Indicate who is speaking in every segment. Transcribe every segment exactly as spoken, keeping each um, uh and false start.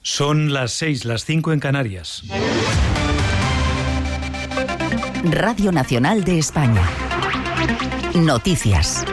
Speaker 1: Son las seis, las cinco en Canarias.
Speaker 2: Radio Nacional de España. Noticias.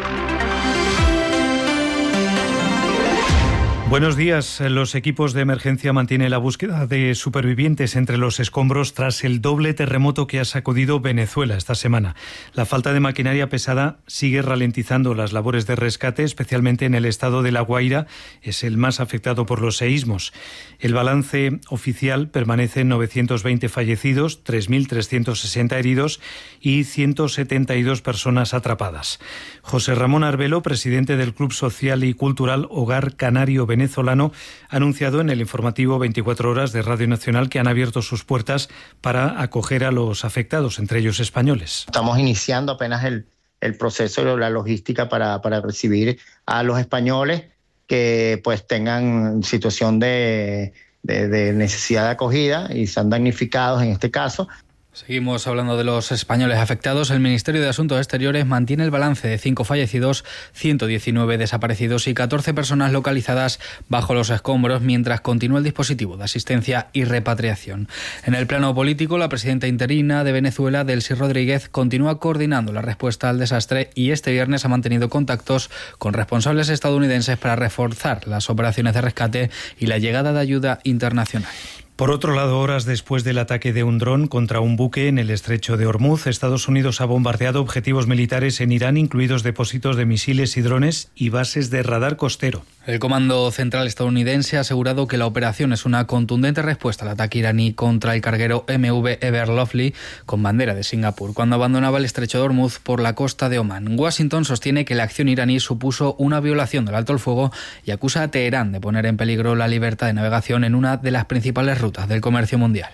Speaker 1: Buenos días. Los equipos de emergencia mantienen la búsqueda de supervivientes entre los escombros tras el doble terremoto que ha sacudido Venezuela esta semana. La falta de maquinaria pesada sigue ralentizando las labores de rescate, especialmente en el estado de La Guaira, es el más afectado por los seísmos. El balance oficial permanece en novecientos veinte fallecidos, tres mil trescientos sesenta heridos y ciento setenta y dos personas atrapadas. José Ramón Arbelo, presidente del Club Social y Cultural Hogar Canario venezolano, ha anunciado en el informativo veinticuatro horas de Radio Nacional que han abierto sus puertas para acoger a los afectados, entre ellos españoles.
Speaker 3: Estamos iniciando apenas el, el proceso, la logística para, para recibir a los españoles que pues tengan situación de, de, de necesidad de acogida y sean damnificados en este caso.
Speaker 4: Seguimos hablando de los españoles afectados. El Ministerio de Asuntos Exteriores mantiene el balance de cinco fallecidos, ciento diecinueve desaparecidos y catorce personas localizadas bajo los escombros, mientras continúa el dispositivo de asistencia y repatriación. En el plano político, la presidenta interina de Venezuela, Delcy Rodríguez, continúa coordinando la respuesta al desastre y este viernes ha mantenido contactos con responsables estadounidenses para reforzar las operaciones de rescate y la llegada de ayuda internacional.
Speaker 1: Por otro lado, horas después del ataque de un dron contra un buque en el estrecho de Hormuz, Estados Unidos ha bombardeado objetivos militares en Irán, incluidos depósitos de misiles y drones y bases de radar costero.
Speaker 4: El Comando Central estadounidense ha asegurado que la operación es una contundente respuesta al ataque iraní contra el carguero M V Ever Lovely con bandera de Singapur, cuando abandonaba el estrecho de Hormuz por la costa de Omán. Washington sostiene que la acción iraní supuso una violación del alto el fuego y acusa a Teherán de poner en peligro la libertad de navegación en una de las principales rutas del comercio mundial.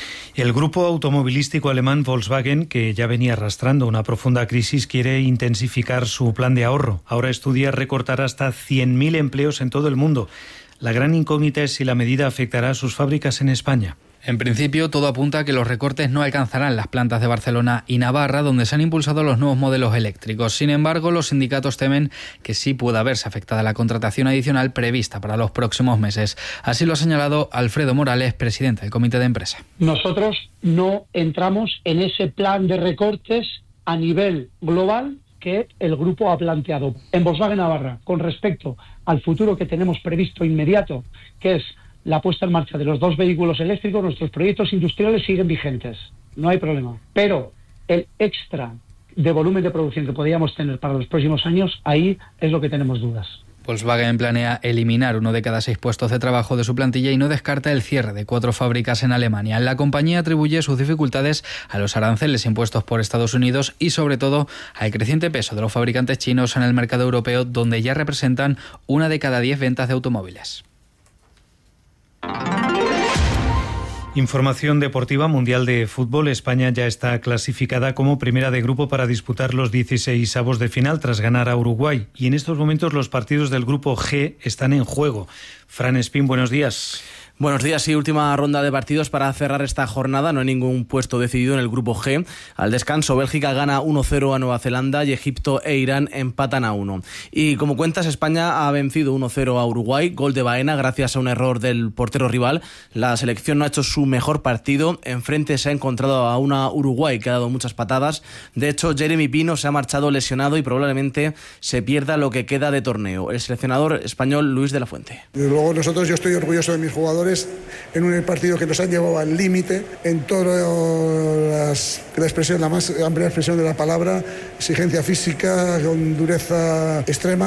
Speaker 1: El grupo automovilístico alemán Volkswagen, que ya venía arrastrando una profunda crisis, quiere intensificar su plan de ahorro. Ahora estudia recortar hasta cien mil empleos en todo el mundo. La gran incógnita es si la medida afectará a sus fábricas en España.
Speaker 4: En principio, todo apunta a que los recortes no alcanzarán las plantas de Barcelona y Navarra, donde se han impulsado los nuevos modelos eléctricos. Sin embargo, los sindicatos temen que sí pueda verse afectada la contratación adicional prevista para los próximos meses. Así lo ha señalado Alfredo Morales, presidente del comité de empresa.
Speaker 5: Nosotros no entramos en ese plan de recortes a nivel global que el grupo ha planteado. En Volkswagen Navarra, con respecto al futuro que tenemos previsto inmediato, que es la puesta en marcha de los dos vehículos eléctricos, nuestros proyectos industriales siguen vigentes, no hay problema. Pero el extra de volumen de producción que podríamos tener para los próximos años, ahí es lo que tenemos dudas.
Speaker 4: Volkswagen planea eliminar uno de cada seis puestos de trabajo de su plantilla y no descarta el cierre de cuatro fábricas en Alemania. La compañía atribuye sus dificultades a los aranceles impuestos por Estados Unidos y, sobre todo, al creciente peso de los fabricantes chinos en el mercado europeo, donde ya representan una de cada diez ventas de automóviles.
Speaker 1: Información deportiva mundial de fútbol. España ya está clasificada como primera de grupo para disputar los dieciseisavos de final tras ganar a Uruguay. Y en estos momentos los partidos del grupo G están en juego. Fran Espín, buenos días.
Speaker 6: Buenos días, sí, última ronda de partidos para cerrar esta jornada. No hay ningún puesto decidido en el grupo G. Al descanso, Bélgica gana uno cero a Nueva Zelanda y Egipto e Irán empatan a uno. Y como cuentas, España ha vencido uno cero a Uruguay, gol de Baena gracias a un error del portero rival. La selección no ha hecho su mejor partido. Enfrente se ha encontrado a una Uruguay que ha dado muchas patadas. De hecho, Jeremy Pino se ha marchado lesionado y probablemente se pierda lo que queda de torneo. El seleccionador español Luis de la Fuente.
Speaker 7: Desde luego nosotros, yo estoy orgulloso de mis jugadores en un partido que nos han llevado al límite en toda las, la expresión, la más amplia expresión de la palabra, exigencia física con dureza extrema.